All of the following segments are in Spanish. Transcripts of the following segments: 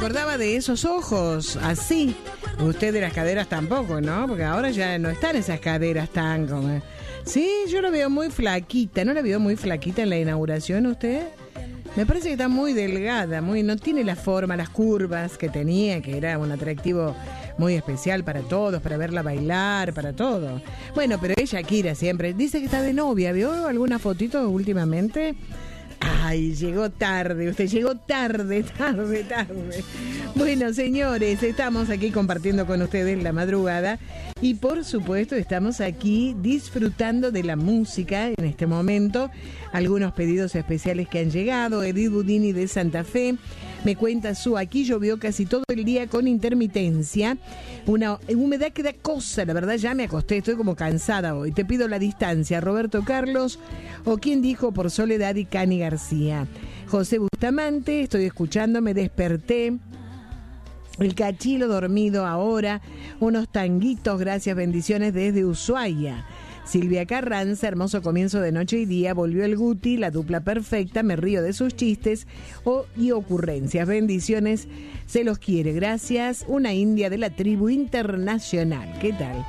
acordaba de esos ojos, así. Usted de las caderas tampoco, ¿no? Porque ahora ya no están esas caderas tan como... Sí, yo la veo muy flaquita. ¿No la veo muy flaquita en la inauguración usted? Me parece que está muy delgada, no tiene la forma, las curvas que tenía, que era un atractivo muy especial para todos, para verla bailar, para todo. Bueno, pero es Shakira siempre. Dice que está de novia. ¿Vio alguna fotito últimamente? Ay, llegó tarde, usted llegó tarde. Bueno, señores, estamos aquí compartiendo con ustedes la madrugada y por supuesto estamos aquí disfrutando de la música en este momento. Algunos pedidos especiales que han llegado. Edith Budini de Santa Fe me cuenta aquí llovió casi todo el día con intermitencia, una humedad que da cosa, la verdad ya me acosté, estoy como cansada hoy. Te pido la distancia, Roberto Carlos, o quien dijo por Soledad y Cani García. José Bustamante, estoy escuchando, me desperté. El cachilo dormido ahora, unos tanguitos, gracias, bendiciones desde Ushuaia. Silvia Carranza, hermoso comienzo de noche y día, volvió el Guti, la dupla perfecta, me río de sus chistes y ocurrencias. Bendiciones, se los quiere, gracias. Una india de la tribu internacional, ¿qué tal?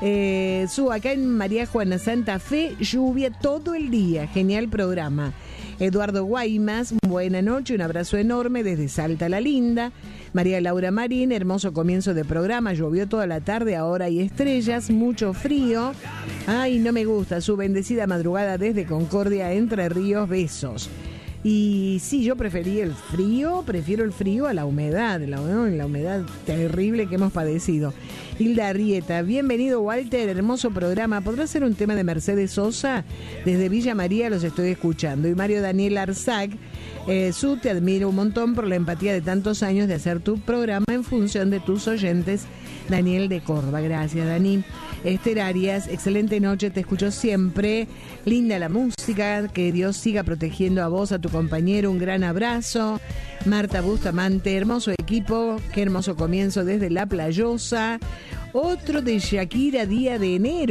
Acá en María Juana Santa Fe, lluvia todo el día, genial programa. Eduardo Guaymas, buena noche, un abrazo enorme desde Salta la Linda. María Laura Marín, hermoso comienzo de programa, llovió toda la tarde, ahora hay estrellas, mucho frío. Ay, no me gusta, su bendecida madrugada desde Concordia, Entre Ríos, besos. Y sí, yo prefiero el frío a la humedad, la humedad terrible que hemos padecido. Hilda Arrieta, bienvenido Walter, hermoso programa. ¿Podrá ser un tema de Mercedes Sosa? Desde Villa María los estoy escuchando. Y Mario Daniel Arzac, te admiro un montón por la empatía de tantos años de hacer tu programa en función de tus oyentes. Daniel de Córdoba, gracias Dani. Esther Arias, excelente noche, te escucho siempre. Linda la música, que Dios siga protegiendo a vos, a tu compañero, un gran abrazo. Marta Bustamante, hermoso equipo, qué hermoso comienzo desde La Playosa. Otro de Shakira, día de enero.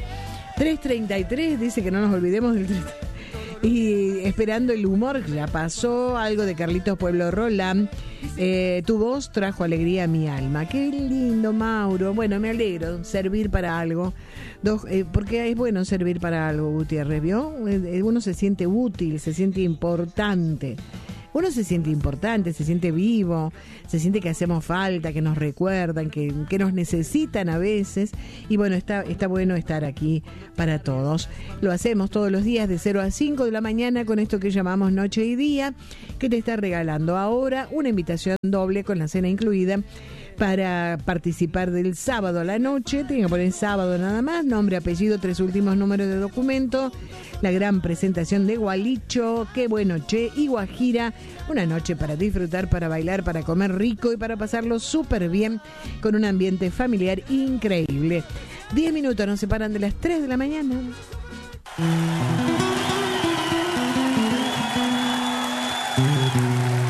3:33, dice que no nos olvidemos del 3. Y esperando el humor, ya pasó algo de Carlitos Pueblo Roland. Tu voz trajo alegría a mi alma. Qué lindo, Mauro. Bueno, me alegro, servir para algo. Porque es bueno servir para algo, Gutiérrez, ¿vio? Uno se siente útil, se siente importante. Uno se siente importante, se siente vivo, se siente que hacemos falta, que nos recuerdan, que nos necesitan a veces. Y bueno, está bueno estar aquí para todos. Lo hacemos todos los días de 0 a 5 de la mañana con esto que llamamos Noche y Día, que te está regalando ahora una invitación doble con la cena incluida para participar del sábado a la noche. Tienen que poner sábado nada más, nombre, apellido, 3 últimos números de documento. La gran presentación de Gualicho, Qué bueno, che, y Guajira. Una noche para disfrutar, para bailar, para comer rico y para pasarlo súper bien con un ambiente familiar increíble. 10 minutos nos separan de las 3 de la mañana.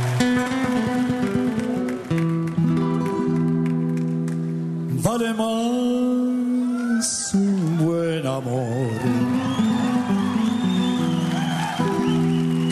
Vale más